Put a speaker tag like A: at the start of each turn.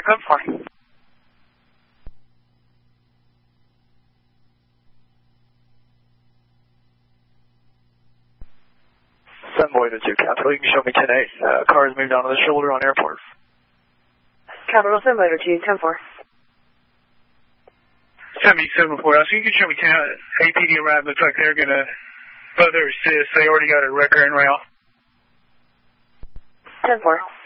A: 10-4. Boy to 2 Capital, you can show me 10-8. Cars moved onto the shoulder on airport.
B: Capital 7 to 2, 10-4.
C: 77-4, so you can show me 10. APD arrived, looks like they're going to further assist. They already got a wrecker en route.
B: 10-4.